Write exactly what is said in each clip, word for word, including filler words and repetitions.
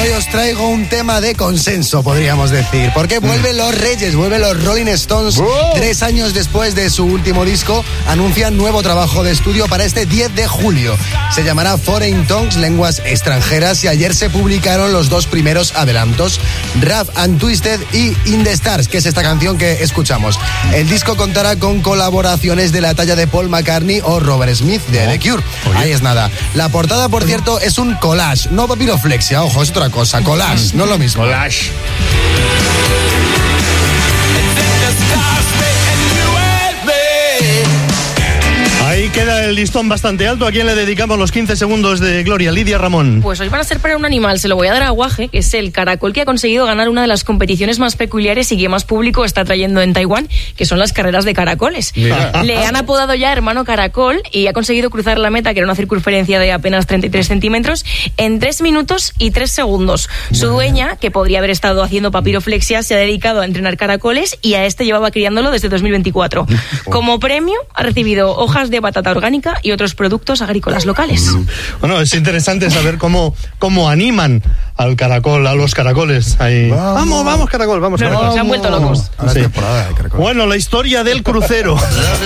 hoy os traigo un tema de consenso, podríamos decir, porque vuelven los Reyes, vuelven los Rolling Stones. ¡Oh! Tres años después de su último disco, anuncian nuevo trabajo de estudio para este diez de julio. Se llamará Foreign Tongues, lenguas extranjeras, y ayer se publicaron los dos primeros adelantos, Rough and Twisted y In the Stars, que es esta canción que escuchamos. El disco contará con colaboraciones de la talla de Paul McCartney o Robert Smith de The Cure. Ahí es nada. La portada, por cierto, es un collage, no papiroflexia, ojo, es otra cosa, collage, no es lo mismo. Collage. Ahí queda el listón bastante alto. ¿A quién le dedicamos los quince segundos de gloria? Lidia Ramón. Pues hoy van a ser para un animal. Se lo voy a dar a Guaje, que es el caracol que ha conseguido ganar una de las competiciones más peculiares y que más público está trayendo en Taiwán, que son las carreras de caracoles. Mira. Le han apodado ya hermano caracol y ha conseguido cruzar la meta, que era una circunferencia de apenas treinta y tres centímetros, en tres minutos y tres segundos. Su dueña, que podría haber estado haciendo papiroflexia, se ha dedicado a entrenar caracoles y a este llevaba criándolo desde dos mil veinticuatro. Como premio ha recibido hojas de batata orgánica y otros productos agrícolas locales. Bueno, es interesante saber cómo, cómo animan al caracol, a los caracoles. Ahí. Vamos, vamos, vamos caracol, vamos. No, caracol. no, se han vuelto locos. Sí. Temporada de caracol. Bueno, la historia del crucero.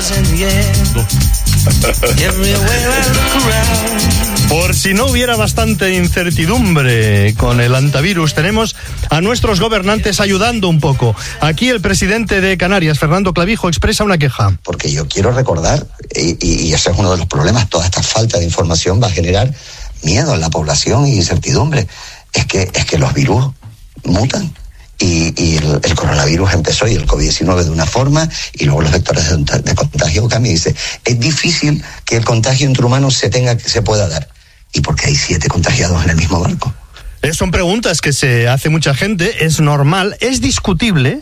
Por si no hubiera bastante incertidumbre con el antivirus, tenemos a nuestros gobernantes ayudando un poco. Aquí el presidente de Canarias, Fernando Clavijo, expresa una queja. Porque yo quiero recordar, y, y ese es uno de los problemas, toda esta falta de información va a generar miedo en la población y incertidumbre. Es que, es que los virus mutan. Y, y el, el coronavirus empezó y el covid diecinueve de una forma y luego los vectores de, de contagio cambian. Y dice, es difícil que el contagio entre humanos se tenga, se pueda dar. ¿Y por qué hay siete contagiados en el mismo barco? Eh, son preguntas que se hace mucha gente, es normal, es discutible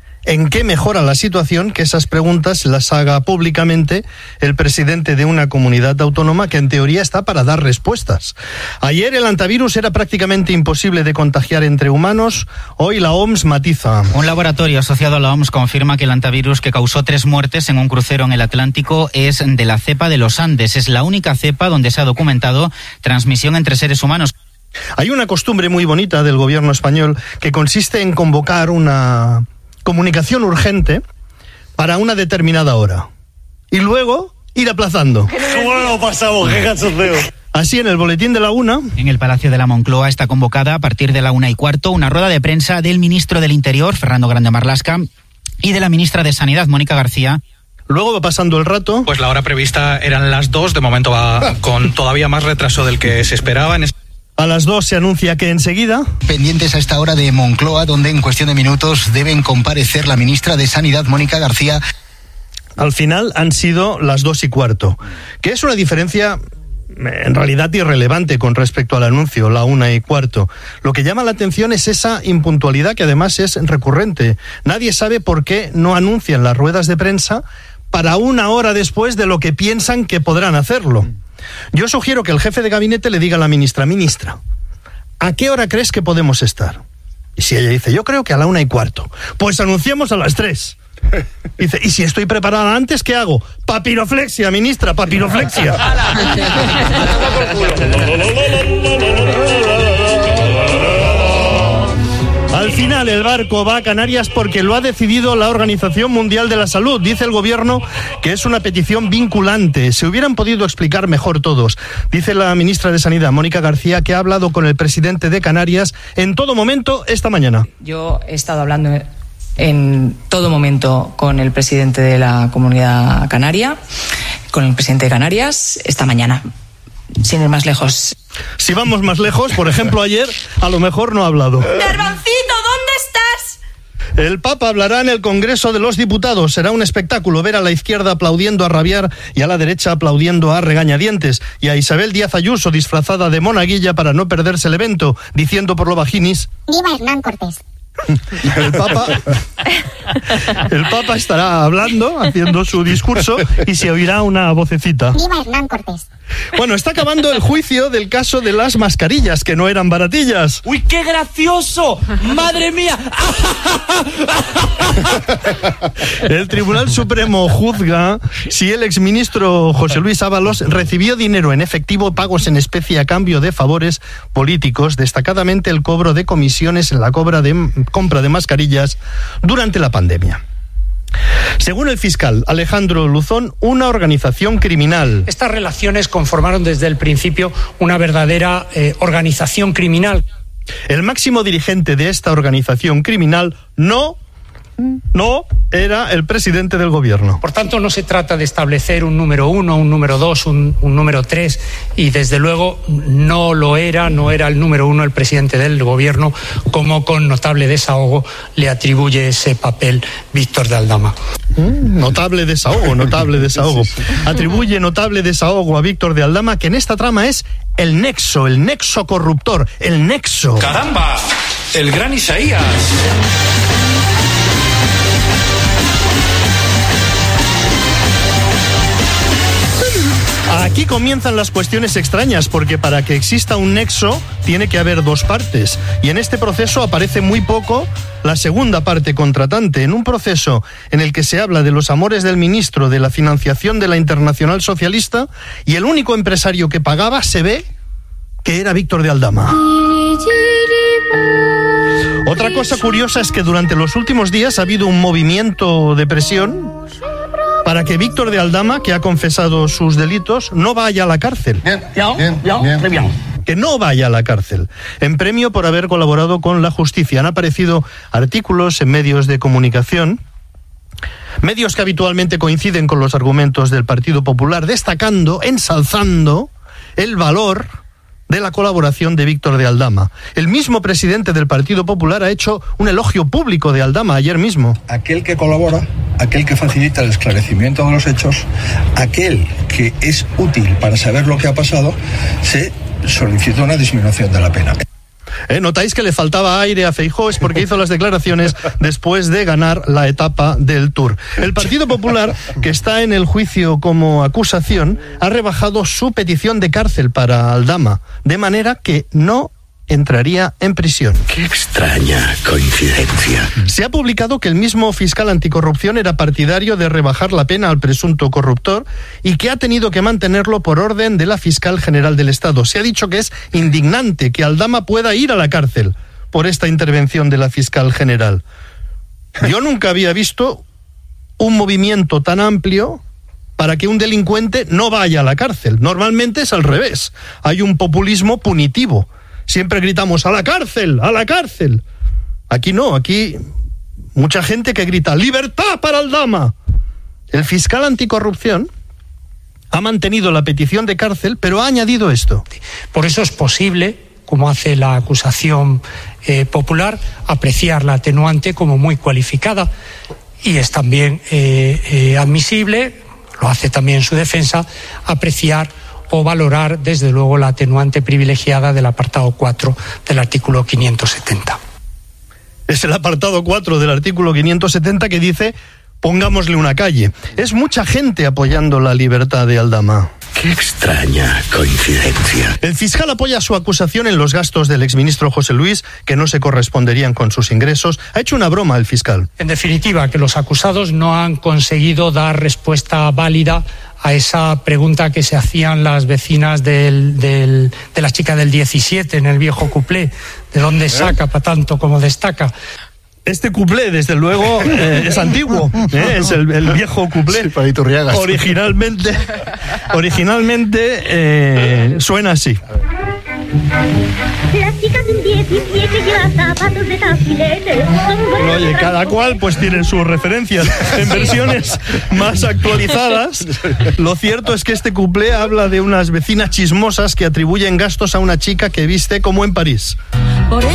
en qué mejora la situación que esas preguntas las haga públicamente el presidente de una comunidad autónoma que en teoría está para dar respuestas. Ayer el antivirus era prácticamente imposible de contagiar entre humanos, hoy la O M S matiza. Un laboratorio asociado a la O M S confirma que el antivirus que causó tres muertes en un crucero en el Atlántico es de la cepa de los Andes. Es la única cepa donde se ha documentado transmisión entre seres humanos. Hay una costumbre muy bonita del gobierno español que consiste en convocar una comunicación urgente para una determinada hora y luego ir aplazando. ¿Cómo no lo pasamos? ¡Qué cachondeo! Así, en el boletín de la una... En el Palacio de la Moncloa está convocada a partir de la una y cuarto una rueda de prensa del ministro del Interior, Fernando Grande Marlaska, y de la ministra de Sanidad, Mónica García. Luego va pasando el rato. Pues la hora prevista eran las dos, de momento va con todavía más retraso del que se esperaba. En A las dos se anuncia que enseguida... Pendientes a esta hora de Moncloa, donde en cuestión de minutos deben comparecer la ministra de Sanidad, Mónica García. Al final han sido las dos y cuarto, que es una diferencia en realidad irrelevante con respecto al anuncio, la una y cuarto. Lo que llama la atención es esa impuntualidad que además es recurrente. Nadie sabe por qué no anuncian las ruedas de prensa para una hora después de lo que piensan que podrán hacerlo. Yo sugiero que el jefe de gabinete le diga a la ministra, ministra, ¿a qué hora crees que podemos estar? Y si ella dice, yo creo que a la una y cuarto, pues anunciamos a las tres. Dice, ¿y si estoy preparada antes, qué hago? Papiroflexia, ministra, papiroflexia. Al final el barco va a Canarias porque lo ha decidido la Organización Mundial de la Salud. Dice el gobierno que es una petición vinculante. Se hubieran podido explicar mejor todos. Dice la ministra de Sanidad, Mónica García, que ha hablado con el presidente de Canarias en todo momento esta mañana. Yo he estado hablando en todo momento con el presidente de la Comunidad Canaria, con el presidente de Canarias, esta mañana, sin ir más lejos. Si vamos más lejos, por ejemplo, ayer, a lo mejor no ha hablado. ¡Garbancito, ¿dónde estás? El Papa hablará en el Congreso de los Diputados. Será un espectáculo ver a la izquierda aplaudiendo a rabiar y a la derecha aplaudiendo a regañadientes. Y a Isabel Díaz Ayuso disfrazada de monaguilla para no perderse el evento, diciendo por lo bajinis: ¡Viva Hernán Cortés! El Papa, el Papa estará hablando, haciendo su discurso, y se oirá una vocecita. Viva Hernán Cortés. Bueno, está acabando el juicio del caso de las mascarillas, que no eran baratillas. ¡Uy, qué gracioso! ¡Madre mía! El Tribunal Supremo juzga si el exministro José Luis Ábalos recibió dinero en efectivo, pagos en especie a cambio de favores políticos, destacadamente el cobro de comisiones en la cobra de, compra de mascarillas durante la pandemia. Según el fiscal Alejandro Luzón, una organización criminal. Estas relaciones conformaron desde el principio una verdadera eh, organización criminal. El máximo dirigente de esta organización criminal no... no era el presidente del gobierno. Por tanto, no se trata de establecer un número uno, un número dos, un, un número tres, y desde luego no lo era, no era el número uno el presidente del gobierno, como con notable desahogo le atribuye ese papel Víctor de Aldama. Mm, notable desahogo, notable desahogo. Atribuye notable desahogo a Víctor de Aldama, que en esta trama es el nexo, el nexo corruptor, el nexo. ¡Caramba! El gran Isaías. Aquí comienzan las cuestiones extrañas, porque para que exista un nexo tiene que haber dos partes, y en este proceso aparece muy poco la segunda parte contratante, en un proceso en el que se habla de los amores del ministro, de la financiación de la Internacional Socialista, y el único empresario que pagaba se ve que era Víctor de Aldama. Otra cosa curiosa es que durante los últimos días ha habido un movimiento de presión para que Víctor de Aldama, que ha confesado sus delitos, no vaya a la cárcel. Bien, bien, bien, bien, bien. Que no vaya a la cárcel, en premio por haber colaborado con la justicia. Han aparecido artículos en medios de comunicación, medios que habitualmente coinciden con los argumentos del Partido Popular, destacando, ensalzando el valor de la colaboración de Víctor de Aldama. El mismo presidente del Partido Popular ha hecho un elogio público de Aldama ayer mismo. Aquel que colabora, aquel que facilita el esclarecimiento de los hechos, aquel que es útil para saber lo que ha pasado, se solicita una disminución de la pena. ¿Eh? ¿Notáis que le faltaba aire a Feijóo? Es porque hizo las declaraciones después de ganar la etapa del Tour. El Partido Popular, que está en el juicio como acusación, ha rebajado su petición de cárcel para Aldama, de manera que no entraría en prisión. ¡Qué extraña coincidencia! Se ha publicado que el mismo fiscal anticorrupción era partidario de rebajar la pena al presunto corruptor y que ha tenido que mantenerlo por orden de la fiscal general del Estado. Se ha dicho que es indignante que Aldama pueda ir a la cárcel por esta intervención de la fiscal general. Yo nunca había visto un movimiento tan amplio para que un delincuente no vaya a la cárcel. Normalmente es al revés. Hay un populismo punitivo. Siempre gritamos, ¡a la cárcel! ¡A la cárcel! Aquí no, aquí mucha gente que grita, ¡libertad para Aldama! El fiscal anticorrupción ha mantenido la petición de cárcel, pero ha añadido esto. Por eso es posible, como hace la acusación eh, popular, apreciar la atenuante como muy cualificada, y es también eh, eh, admisible, lo hace también su defensa, apreciar o valorar, desde luego, la atenuante privilegiada del apartado cuatro del artículo quinientos setenta. Es el apartado cuatro del artículo quinientos setenta que dice, pongámosle una calle. Es mucha gente apoyando la libertad de Aldama. ¡Qué extraña coincidencia! El fiscal apoya su acusación en los gastos del exministro José Luis, que no se corresponderían con sus ingresos. Ha hecho una broma el fiscal. En definitiva, que los acusados no han conseguido dar respuesta válida a esa pregunta que se hacían las vecinas del, del, de la chica del diecisiete en el viejo cuplé. ¿De dónde saca para tanto como destaca? Este cuplé, desde luego, eh, es antiguo, eh, es el, el viejo cuplé. Sí, para Iturriaga. Originalmente, originalmente eh, suena así. La chica del diecisiete lleva zapatos de tafilete. Oye, cada cual pues tiene sus referencias en versiones más actualizadas. Lo cierto es que este cuplé habla de unas vecinas chismosas que atribuyen gastos a una chica que viste como en París. Por eso